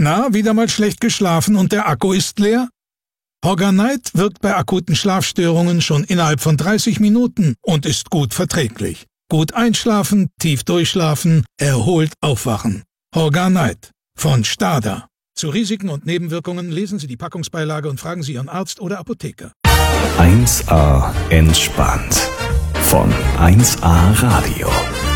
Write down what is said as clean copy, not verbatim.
Na, wieder mal schlecht geschlafen und der Akku ist leer? Horganite wirkt bei akuten Schlafstörungen schon innerhalb von 30 Minuten und ist gut verträglich. Gut einschlafen, tief durchschlafen, erholt aufwachen. Horganite von STADA. Zu Risiken und Nebenwirkungen lesen Sie die Packungsbeilage und fragen Sie Ihren Arzt oder Apotheker. 1A entspannt von 1A Radio.